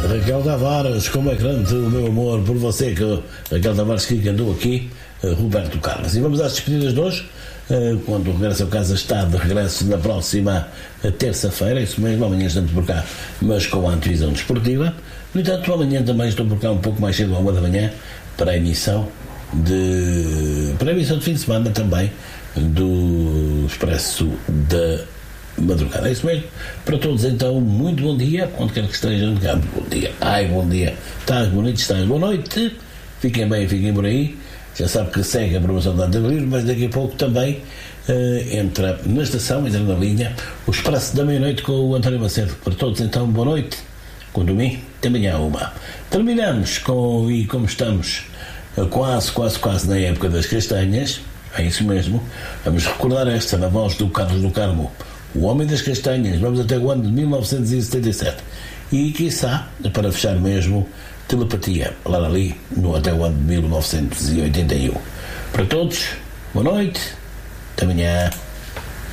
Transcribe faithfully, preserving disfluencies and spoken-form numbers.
Raquel Tavares, como é grande o meu amor por você, que Raquel Tavares que andou aqui, uh, Roberto Carlos. E vamos às despedidas de hoje, uh, quando o Regresso ao Casa está de regresso na próxima uh, terça-feira, isso mesmo, amanhã estamos por cá, mas com a antevisão desportiva. No entanto, amanhã também estou por cá um pouco mais cedo, à uma da manhã, para a emissão de, para a emissão de fim de semana também, do Expresso da Madrugada. É isso mesmo. Para todos, então, muito bom dia, onde quer que estejam. Bom dia, ai, bom dia, estás bonito, estás, boa noite, fiquem bem, fiquem por aí. Já sabe que segue a promoção da Antena Livre, mas daqui a pouco também uh, entra na estação, entra na linha, o Expresso da Meia-Noite com o António Macedo. Para todos, então, boa noite, com domingo, até amanhã uma. Terminamos com, e como estamos uh, quase, quase, quase na época das castanhas, é isso mesmo, vamos recordar esta na voz do Carlos do Carmo, O Homem das Castanhas. Vamos até o ano de mil novecentos e setenta e sete e, quiçá, para fechar mesmo, Telepatia, lá ali, no, até o ano de mil novecentos e oitenta e um. Para todos, boa noite, até amanhã.